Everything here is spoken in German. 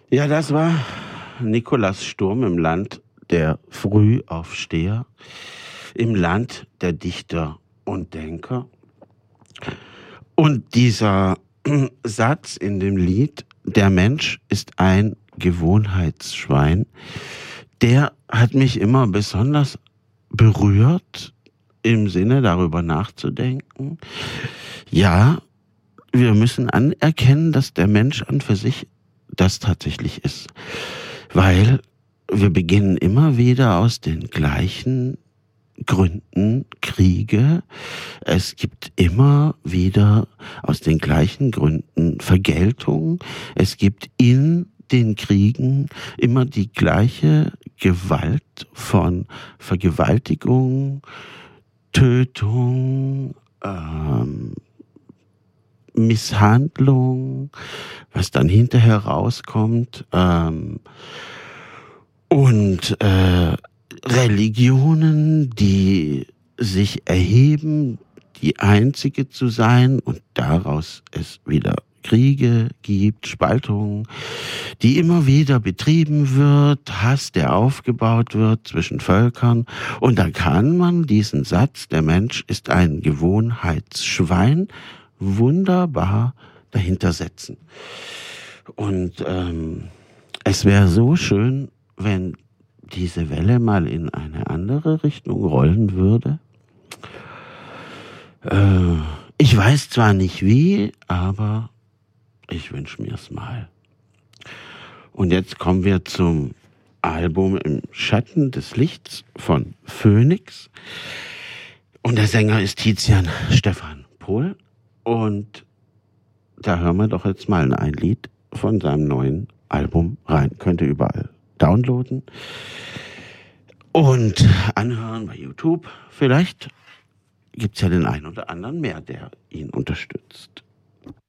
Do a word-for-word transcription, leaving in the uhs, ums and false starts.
Ja, das war Nikolaus Sturm im Land der Frühaufsteher, im Land der Dichter und Denker. Und dieser Satz in dem Lied, der Mensch ist ein Gewohnheitsschwein, der hat mich immer besonders berührt, im Sinne darüber nachzudenken. Ja, wir müssen anerkennen, dass der Mensch an für sich das tatsächlich ist. Weil wir beginnen immer wieder aus den gleichen Gründen Kriege. Es gibt immer wieder aus den gleichen Gründen Vergeltung. Es gibt in den Kriegen immer die gleiche Gewalt von Vergewaltigung, Tötung, ähm, Misshandlung, was dann hinterher rauskommt, ähm, und äh, Religionen, die sich erheben, die einzige zu sein und daraus es wieder Kriege gibt, Spaltungen, die immer wieder betrieben wird, Hass, der aufgebaut wird zwischen Völkern. Und dann kann man diesen Satz, der Mensch ist ein Gewohnheitsschwein, wunderbar dahinter setzen. Und ähm, es wäre so schön, wenn diese Welle mal in eine andere Richtung rollen würde. Äh, ich weiß zwar nicht wie, aber ich wünsche mir es mal. Und jetzt kommen wir zum Album Im Schatten des Lichts von Phoenix. Und der Sänger ist Tizian Stefan Pohl. Und da hören wir doch jetzt mal ein Lied von seinem neuen Album rein. Könnt ihr überall downloaden und anhören bei YouTube. Vielleicht gibt es ja den einen oder anderen mehr, der ihn unterstützt.